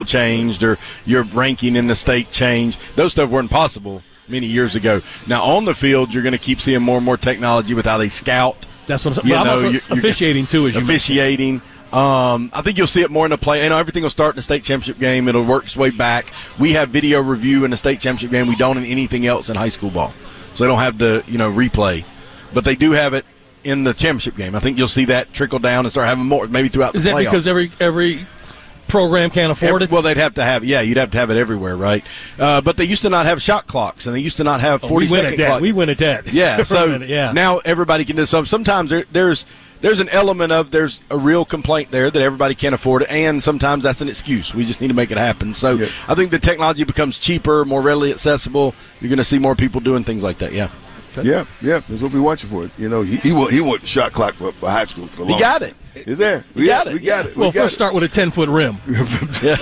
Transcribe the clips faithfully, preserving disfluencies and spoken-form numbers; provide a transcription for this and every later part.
changed or your ranking in the state changed. Those stuff weren't possible many years ago. Now, on the field, you're going to keep seeing more and more technology with how they scout. That's what I'm saying. Well, I'm also you're, officiating, too, as you Officiating. Um, I think you'll see it more in the play. You know, everything will start in the state championship game. It'll work its way back. We have video review in the state championship game. We don't in anything else in high school ball. So they don't have the, you know, replay. But they do have it in the championship game. I think you'll see that trickle down and start having more, maybe throughout the playoffs. Is that because every every program can't afford every, it? Well, they'd have to have, yeah, you'd have to have it everywhere, right? Uh, but they used to not have shot clocks, and they used to not have forty-second oh, clocks. We win at that. Yeah, so minute, yeah. Now everybody can do some. Sometimes there, there's there's an element of there's a real complaint there that everybody can't afford it, and sometimes that's an excuse. We just need to make it happen. So yeah. I think the technology becomes cheaper, more readily accessible. You're going to see more people doing things like that, yeah. Yeah, yeah, that's what we're watching for. You know, he he want, he want the shot clock for, for high school for the long. He got it. Is there? We got it. We got it. Well, we got first it. start with a ten-foot rim. yeah.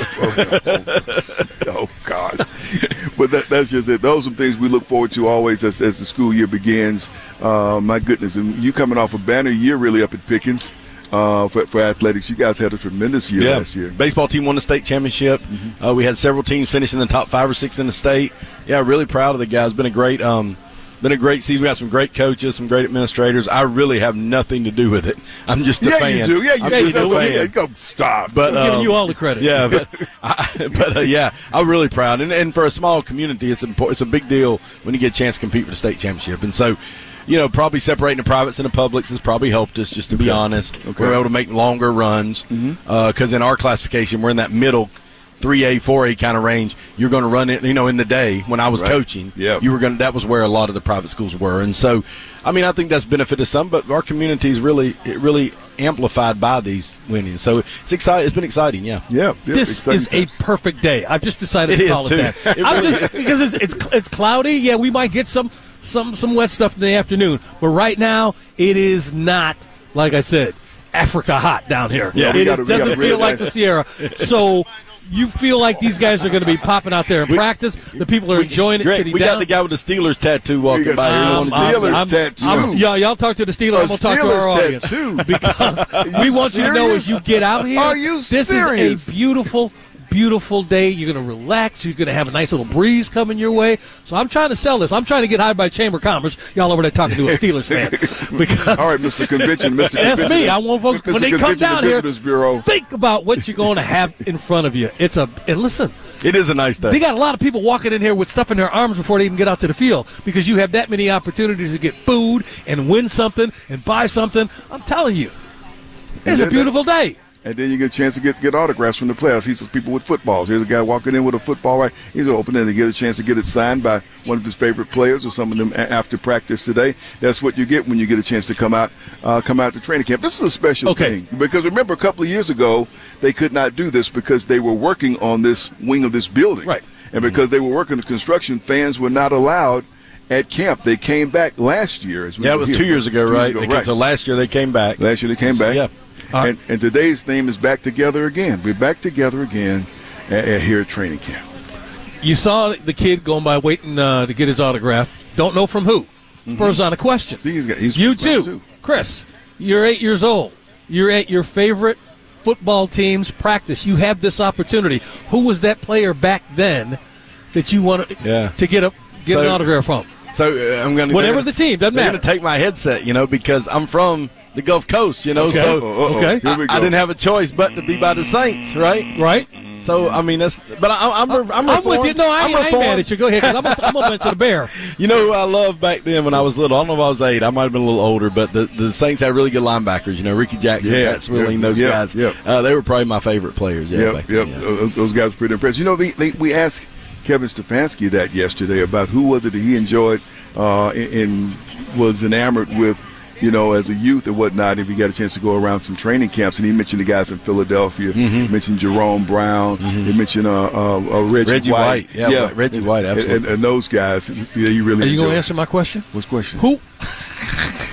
oh, oh, God. But that, that's just it. Those are some things we look forward to always as, as the school year begins. Uh, my goodness. And you coming off a banner year really up at Pickens. Uh, for, for athletics, you guys had a tremendous year yeah. last year. Baseball team won the state championship. Mm-hmm. Uh, we had several teams finish in the top five or six in the state. Yeah, really proud of the guys. Been a great, um, been a great season. We got some great coaches, some great administrators. I really have nothing to do with it. I'm just a yeah, fan. Yeah, you do. Yeah, you I'm do. Just a fan. Yeah, go stop. But I'm um, giving you all the credit. Yeah, but I, but uh, yeah, I'm really proud. And, and for a small community, it's important. It's a big deal when you get a chance to compete for the state championship. And so, you know, probably separating the privates and the publics has probably helped us, just to be okay. honest. Okay. We're able to make longer runs because mm-hmm. uh, in our classification, we're in that middle three A, four A kind of range. You're going to run it, you know, in the day when I was right. coaching. Yeah. You were going. That was where a lot of the private schools were. And so, I mean, I think that's benefited some, but our community is really, it really amplified by these winnings. So it's exciting. It's been exciting, yeah. Yeah. yeah this is times. a perfect day. I've just decided it to call is, it too. that. It I'm really just, because it's, it's it's cloudy. Yeah, we might get some some some wet stuff in the afternoon, but right now it is not, like I said, Africa hot down here. Yeah, it gotta, is, doesn't feel really like nice. the Sierra. So you feel like these guys are going to be popping out there in we, practice. The people are enjoying it, Greg, sitting we down. got the guy with the Steelers tattoo walking by. Um, Steelers I'm, tattoo. I'm, yeah, y'all talk to the Steelers. A I'm going to talk to our Steelers audience. tattoo. Because we want you to know serious? as you get out here, Are you this serious? is a beautiful, beautiful day. You're going to relax. You're going to have a nice little breeze coming your way. So I'm trying to sell this. I'm trying to get hired by Chamber of Commerce. Y'all over there talking to a Steelers fan. Because all right, Mister Convention, Mister That's Convention. me. I want folks, Mister when they come Convention down and here, Visitors Bureau. think about what you're going to have in front of you. It's a, and listen, It is a nice day. they got a lot of people walking in here with stuff in their arms before they even get out to the field because you have that many opportunities to get food and win something and buy something. I'm telling you, it's a beautiful day. And then you get a chance to get get autographs from the players. He says people with footballs. Here's a guy walking in with a football, right? He's opening to get a chance to get it signed by one of his favorite players or some of them a- after practice today. That's what you get when you get a chance to come out uh, come out to training camp. This is a special Okay. thing because remember a couple of years ago they could not do this because they were working on this wing of this building. Right. And because they were working the construction, fans were not allowed at camp. They came back last year. As we yeah, it were was here. two years ago, Two right? ago, Because- So last year they came back. Last year they came So, back. yeah. Uh, and, and today's theme is back together again. We're back together again at, at here at training camp. You saw the kid going by waiting uh, to get his autograph. Don't know from who. Mm-hmm. Spurs on a question. See, he's got, he's You right too. too. Chris, you're eight years old. You're at your favorite football team's practice. You have this opportunity. Who was that player back then that you wanted Yeah. to get a get So- an autograph from? So uh, I'm going to Whatever the team, doesn't They're matter. going to take my headset, you know, because I'm from the Gulf Coast, you know. Okay. So Uh-oh. Okay. Here we go. I, I didn't have a choice but to be by the Saints, right? Right? So I mean, that's. But I, I'm. I'm, I'm, I'm with you. No, I, I'm ain't- I ain't mad at you. Go ahead, because I'm going I'm to mention the Bear. You know who I loved back then when I was little? I don't know if I was eight. I might have been a little older, but the, the Saints had really good linebackers. You know, Ricky Jackson, Yeah, Pat Swilling, yeah, those yeah, guys. yeah. Uh, they were probably my favorite players. Yeah, Yep, back yep. then, yeah. Those, those guys were pretty impressed. You know, they, they, we asked Kevin Stefanski that yesterday about who was it that he enjoyed uh, and, and was enamored with, you know, as a youth and whatnot, if he got a chance to go around some training camps. And he mentioned the guys in Philadelphia. Mm-hmm. He mentioned Jerome Brown. Mm-hmm. He mentioned uh, uh, uh, Reggie, Reggie White. White. Yeah, yeah. Reggie White, absolutely. And, and, and those guys, yeah, you really Are you going enjoyed. to answer my question? What's the question? Who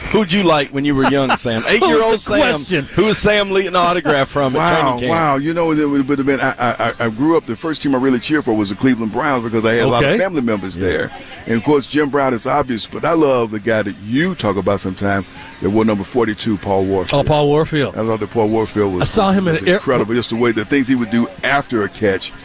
Who'd you like when you were young, Sam? Eight-year-old Sam. Question. Who was Sam Lee an autograph from at Wow, training camp? wow. You know, it would have been, I, I, I grew up, the first team I really cheered for was the Cleveland Browns because I had a lot Okay. of family members there. And, of course, Jim Brown is obvious, but I love the guy that you talk about sometimes that wore number forty-two, Paul Warfield. Oh, Paul Warfield. I thought that Paul Warfield was, I saw was, him in was the air- incredible. Just the way, the things he would do after a catch